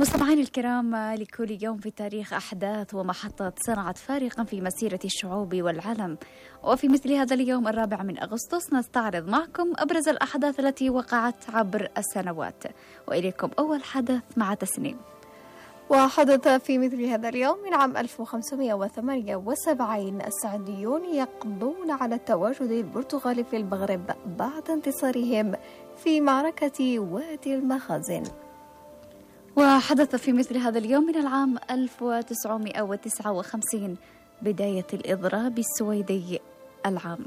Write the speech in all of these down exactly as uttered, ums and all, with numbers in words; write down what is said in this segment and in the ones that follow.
مستمعين الكرام، لكل يوم في التاريخ أحداث ومحطات صنعت فارقا في مسيرة الشعوب والعالم. وفي مثل هذا اليوم الرابع من أغسطس نستعرض معكم أبرز الأحداث التي وقعت عبر السنوات. وإليكم أول حدث مع تسنيم. وحدث في مثل هذا اليوم من عام ألف وخمسمائة وثمانية وسبعين السعديون يقضون على تواجد البرتغال في المغرب بعد انتصارهم في معركة وادي المخازن. وحدث في مثل هذا اليوم من العام ألف وتسعمائة وتسعة وخمسين بداية الإضراب السويدي العام.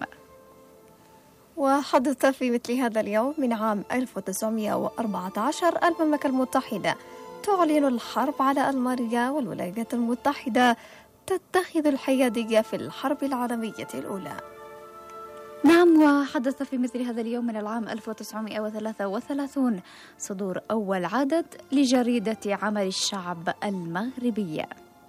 وحدث في مثل هذا اليوم من عام ألف وتسعمائة وأربعة عشر المملكة المتحدة تعلن الحرب على ألمانيا، والولايات المتحدة تتخذ الحيادية في الحرب العالمية الأولى. نعم، وحدث في مثل هذا اليوم من العام ألف وتسعمائة وثلاثة وثلاثين صدور أول عدد لجريدة عمل الشعب المغربية.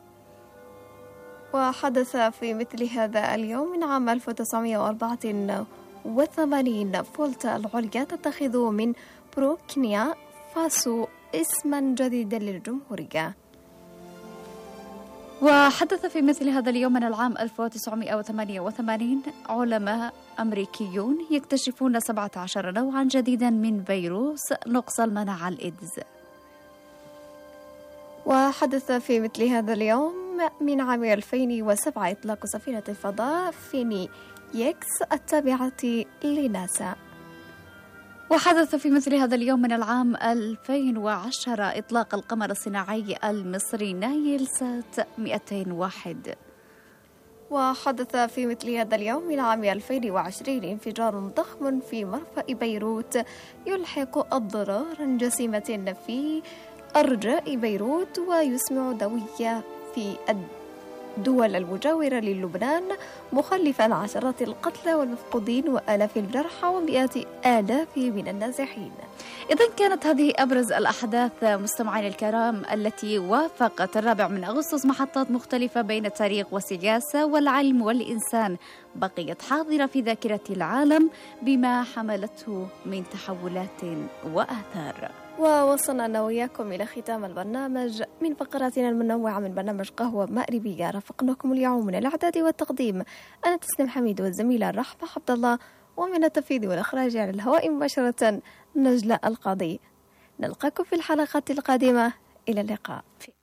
وحدث في مثل هذا اليوم من عام ألف وتسعمائة وأربعة وثمانين فولتا العليا تتخذ من بوركينا فاسو اسما جديدا للجمهورية. وحدث في مثل هذا اليوم من العام ألف وتسعمائة وثمانية وثمانين علماء أمريكيون يكتشفون سبعة عشر نوعا جديدا من فيروس نقص المناعة الإيدز. وحدث في مثل هذا اليوم من عام ألفين وسبعة إطلاق سفينة الفضاء فينيكس التابعة لناسا. وحدث في مثل هذا اليوم من العام ألفين وعشرة إطلاق القمر الصناعي المصري نايل سات مئتين وواحد. وحدث في مثل هذا اليوم من عام ألفين وعشرين انفجار ضخم في مرفأ بيروت يلحق أضرارا جسيمة في أرجاء بيروت ويسمع دوية في الدول المجاورة للبنان، مخلفا عشرات القتلى والمفقودين وآلاف الجرحى ومئات آلاف من النازحين. إذن كانت هذه أبرز الأحداث مستمعين الكرام التي وافقت الرابع من أغسطس محطات مختلفة بين التاريخ والسياسة والعلم والإنسان، بقيت حاضرة في ذاكرة العالم بما حملته من تحولات وآثار. ووصلنا أنا وياكم إلى ختام البرنامج من فقراتنا المنوعة من برنامج قهوة مغربية. رافقناكم اليوم من الإعداد والتقديم أنا تسنيم حميد، والزميلة الرحمة عبد الله، ومن التنفيذ والإخراج على الهواء مباشرة نجلاء القاضي. نلقاكم في الحلقات القادمة، إلى اللقاء.